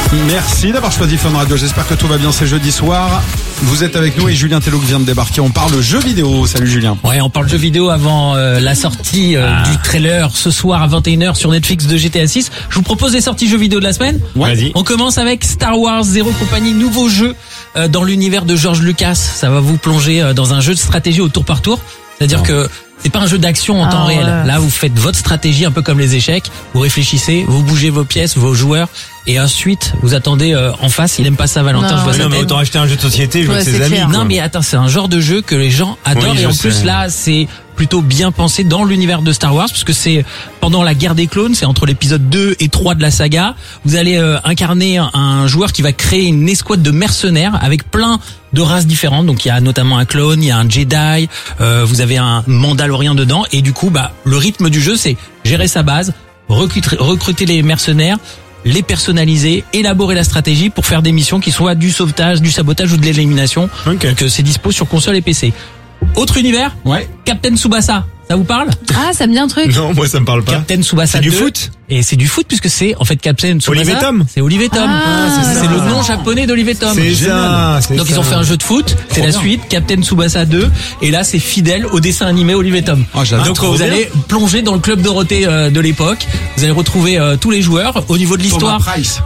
Merci d'avoir choisi Fun Radio. J'espère que tout va bien, c'est jeudi soir. Vous êtes avec nous et Julien Tello qui vient de débarquer. On parle jeux vidéo. Salut Julien. Ouais, on parle jeux vidéo avant la sortie du trailer ce soir à 21h sur Netflix de GTA 6. Je vous propose les sorties jeux vidéo de la semaine. Ouais. Vas-y. On commence avec Star Wars Zero Company, nouveau jeu dans l'univers de George Lucas. Ça va vous plonger dans un jeu de stratégie au tour par tour. C'est-à-dire que c'est pas un jeu d'action en temps réel. Là, vous faites votre stratégie un peu comme les échecs. Vous réfléchissez, vous bougez vos pièces, vos joueurs. Et ensuite, vous attendez en face. Il aime pas ça, Valentin. Je vois ça. Mais autant acheter un jeu de société, jouer avec ses amis. Non, mais attends, c'est un genre de jeu que les gens adorent. Oui, et en plus, là, c'est plutôt bien pensé dans l'univers de Star Wars, puisque c'est pendant la guerre des clones, c'est entre l'épisode 2 et 3 de la saga. Vous allez incarner un joueur qui va créer une escouade de mercenaires avec plein de races différentes. Donc il y a notamment un clone, il y a un Jedi, vous avez un Mandalorien dedans. Et du coup, le rythme du jeu, c'est gérer sa base, recruter les mercenaires, les personnaliser, élaborer la stratégie pour faire des missions qui soient du sauvetage, du sabotage ou de l'élimination. Okay. Donc c'est dispo sur console et PC. Autre univers, ouais. Captain Tsubasa, ça vous parle? Ah, ça me dit un truc. Non, moi ça me parle pas. Captain Tsubasa 2. C'est du foot? Et c'est du foot puisque c'est en fait Captain Tsubasa. Olivier Tom. C'est Olivier Tom. C'est le nom japonais d'Olivier Tom. C'est ça. Donc ils ont fait un jeu de foot, c'est la suite, Captain Tsubasa 2, et là c'est fidèle au dessin animé Olivier Tom. Oh, j'adore. Donc vous allez plonger dans le club Dorothée de l'époque, vous allez retrouver tous les joueurs. Au niveau de l'histoire,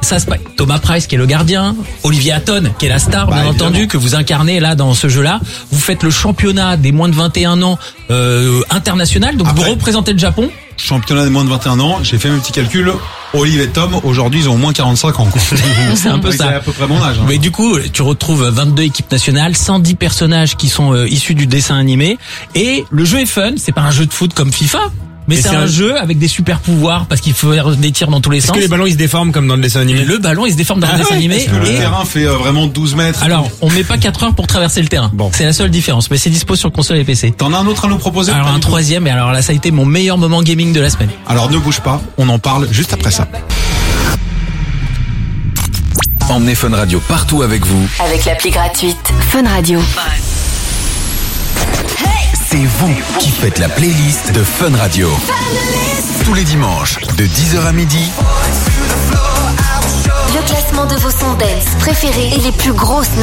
Thomas Price qui est le gardien, Olivier Hatton qui est la star, bien entendu, que vous incarnez là dans ce jeu-là. Vous faites le championnat des moins de 21 ans international, donc vous représentez le Japon. Championnat des moins de 21 ans, j'ai fait mes petits calculs. Olivier et Tom, aujourd'hui, ils ont au moins 45 ans. C'est un peu ça. C'est à peu près mon âge. Mais du coup, tu retrouves 22 équipes nationales, 110 personnages qui sont issus du dessin animé. Et le jeu est fun, c'est pas un jeu de foot comme FIFA. Mais c'est un jeu avec des super pouvoirs parce qu'il faut faire des tirs dans tous les sens. Est-ce que les ballons ils se déforment comme dans le dessin animé? Le ballon il se déforme dans le dessin animé. Est-ce que le terrain fait vraiment 12 mètres? Alors, on met pas 4 heures pour traverser le terrain. Bon. C'est la seule différence. Mais c'est dispo sur console et PC. T'en as un autre à nous proposer? Alors un troisième, et alors là ça a été mon meilleur moment gaming de la semaine. Alors ne bouge pas, on en parle juste après ça. Emmenez Fun Radio partout avec vous. Avec l'appli gratuite Fun Radio. C'est vous qui faites la playlist de Fun Radio. Tous les dimanches, de 10h à midi. Le classement de vos sons dance préférés et les plus grosses